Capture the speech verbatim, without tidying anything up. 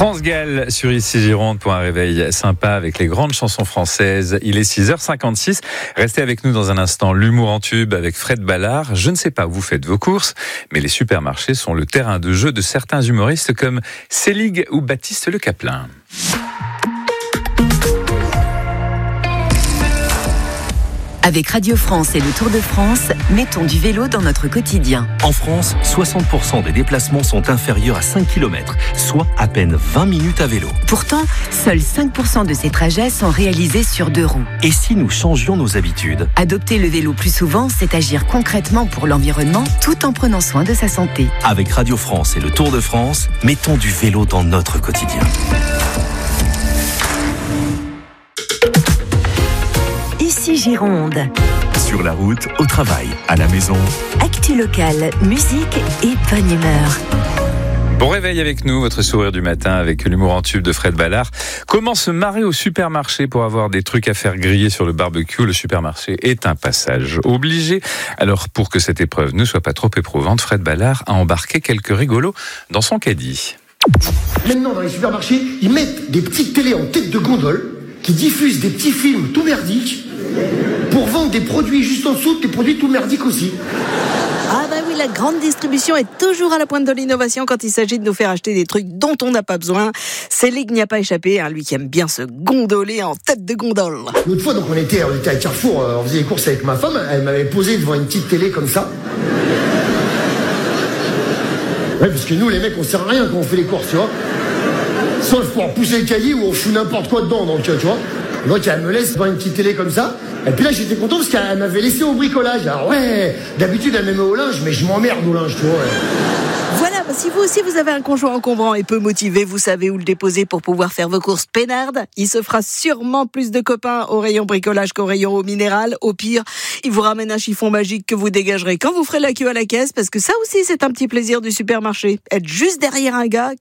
France Gall sur Ici Gironde pour un réveil sympa avec les grandes chansons françaises. Il est six heures cinquante-six. Restez avec nous dans un instant. L'humour en tube avec Fred Ballard. Je ne sais pas où vous faites vos courses, mais les supermarchés sont le terrain de jeu de certains humoristes comme Selig ou Baptiste Le Caplin. Avec Radio France et le Tour de France, mettons du vélo dans notre quotidien. En France, soixante pour cent des déplacements sont inférieurs à cinq kilomètres, soit à peine vingt minutes à vélo. Pourtant, seuls cinq pour cent de ces trajets sont réalisés sur deux roues. Et si nous changions nos habitudes ? Adopter le vélo plus souvent, c'est agir concrètement pour l'environnement tout en prenant soin de sa santé. Avec Radio France et le Tour de France, mettons du vélo dans notre quotidien. Ici Gironde. Sur la route, au travail, à la maison. Actu locale, musique et bonne humeur. Bon réveil avec nous, votre sourire du matin avec l'humour en tube de Fred Ballard. Comment se marrer au supermarché pour avoir des trucs à faire griller sur le barbecue ? Le supermarché est un passage obligé. Alors pour que cette épreuve ne soit pas trop éprouvante, Fred Ballard a embarqué quelques rigolos dans son caddie. Maintenant dans les supermarchés, ils mettent des petites télés en tête de gondole qui diffusent des petits films tout merdiques pour vendre des produits juste en dessous, des produits tout merdiques aussi. Ah bah oui, la grande distribution est toujours à la pointe de l'innovation quand il s'agit de nous faire acheter des trucs dont on n'a pas besoin. Selig n'y a pas échappé, hein, lui qui aime bien se gondoler en tête de gondole. L'autre fois, donc on était, on était à Carrefour, euh, on faisait les courses avec ma femme, elle m'avait posé devant une petite télé comme ça. Ouais, parce que nous les mecs on sert à rien quand on fait les courses, tu vois. Sauf pour pousser le cahier où on fout n'importe quoi dedans, donc tu vois. Donc elle me laisse devant une petite télé comme ça. Et puis là j'étais content parce qu'elle m'avait laissé au bricolage. Alors ouais, d'habitude elle me met au linge, mais je m'emmerde au linge, tu vois. Voilà, bah si vous aussi vous avez un conjoint encombrant et peu motivé, vous savez où le déposer pour pouvoir faire vos courses peinardes. Il se fera sûrement plus de copains au rayon bricolage qu'au rayon eau minérale. Au pire, il vous ramène un chiffon magique que vous dégagerez quand vous ferez la queue à la caisse, parce que ça aussi c'est un petit plaisir du supermarché. Être juste derrière un gars